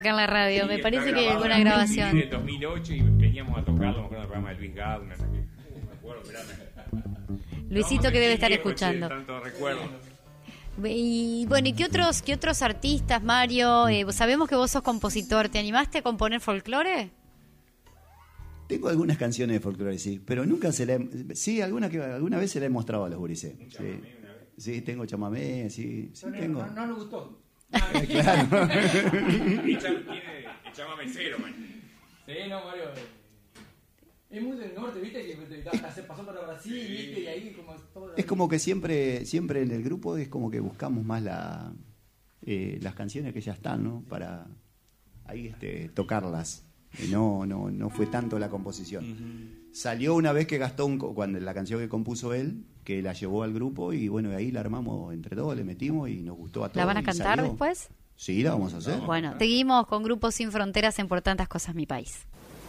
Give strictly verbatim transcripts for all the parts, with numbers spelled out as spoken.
acá en la radio, Sí, me está parece que hay grabado alguna en grabación. el dos mil ocho y veníamos a tocarlo, me acuerdo del programa de Luis Gauna, no me acuerdo, mirá. Luisito No, que debe sí, estar viejo, escuchando. che, tanto recuerdo. Y bueno, ¿y qué otros, qué otros artistas, Mario? Eh, sabemos que vos sos compositor, ¿te animaste a componer folclore? Tengo algunas canciones de folclore, sí, pero nunca se la he... Sí, alguna, que, alguna vez se la he mostrado a los gurises. Sí. Sí, tengo chamamé, sí, sí no, tengo. No, no nos gustó. Claro. Y cham- tiene el chamame cero, man. Sí, no, Mario. Es muy del norte, ¿viste? Que hasta se pasó para Brasil, ¿viste? Y ahí como todo... Es como que siempre siempre en el grupo es como que buscamos más la eh, las canciones que ya están, ¿no? Para ahí este, tocarlas. Eh, No, no, no fue tanto la composición. Uh-huh. Salió una vez que Gastón, cuando la canción que compuso él, que la llevó al grupo y bueno, ahí la armamos entre todos, le metimos y nos gustó a todos. ¿La van a y cantar salió. después? Sí, la vamos a hacer. Bueno, seguimos con Grupos Sin Fronteras en Por Tantas Cosas Mi País.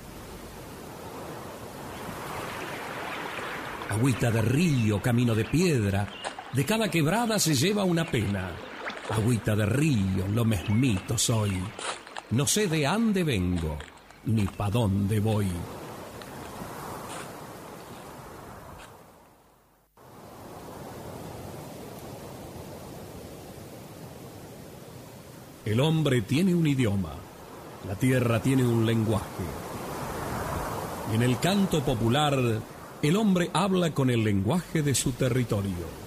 Agüita de río, camino de piedra, de cada quebrada se lleva una pena. Agüita de río, lo mesmito soy, no sé de ande vengo, ni pa' dónde voy. El hombre tiene un idioma, la tierra tiene un lenguaje. Y en el canto popular, el hombre habla con el lenguaje de su territorio.